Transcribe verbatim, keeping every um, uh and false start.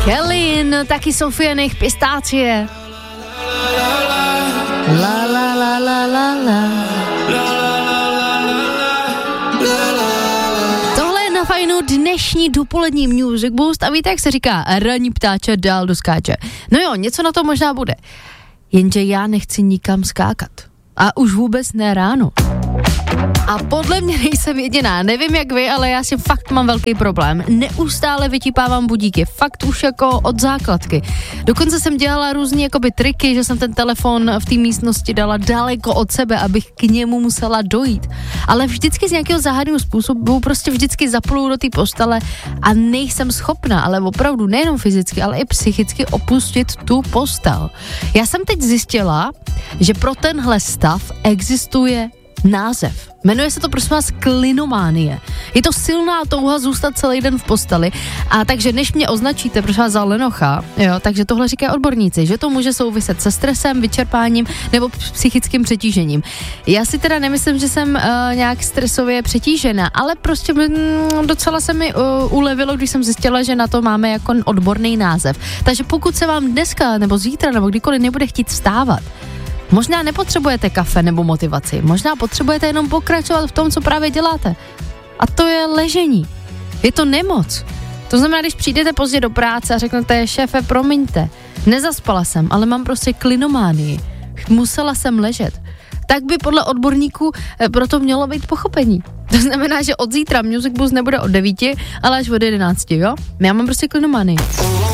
Kelly, taky Sofianych, Pistácie. La la la la la la. Tohle je na fajnu dnešní dopolední Music Boost a víte, jak se říká, ranní ptáče dál doskáče. No jo, něco na to možná bude. Jenže já nechci nikam skákat. A už vůbec ne ráno. A podle mě nejsem jediná. Nevím jak vy, ale já si fakt mám velký problém. Neustále vytípávám budíky. Fakt už jako od základky. Dokonce jsem dělala různý jakoby triky, že jsem ten telefon v té místnosti dala daleko od sebe, abych k němu musela dojít. Ale vždycky z nějakého záhadného způsobu prostě vždycky zaplu do té postele a nejsem schopna, ale opravdu nejenom fyzicky, ale i psychicky opustit tu postel. Já jsem teď zjistila, že pro tenhle stav existuje název. Jmenuje se to prosím vás klinománie. Je to silná touha zůstat celý den v posteli a takže než mě označíte prosím vás za lenocha, jo, takže tohle říkají odborníci, že to může souviset se stresem, vyčerpáním nebo psychickým přetížením. Já si teda nemyslím, že jsem uh, nějak stresově přetížena, ale prostě mm, docela se mi uh, ulevilo, když jsem zjistila, že na to máme jako odborný název. Takže pokud se vám dneska nebo zítra nebo kdykoliv nebude chtít vstávat, možná nepotřebujete kafe nebo motivaci, možná potřebujete jenom pokračovat v tom, co právě děláte. A to je ležení. Je to nemoc. To znamená, když přijdete pozdě do práce a řeknete, šéfe, promiňte, nezaspala jsem, ale mám prostě klinománii. Musela jsem ležet. Tak by podle odborníků proto mělo být pochopení. To znamená, že od zítra Music Boost nebude od devíti, ale až od jedenácti, jo? Já mám prostě klinománii.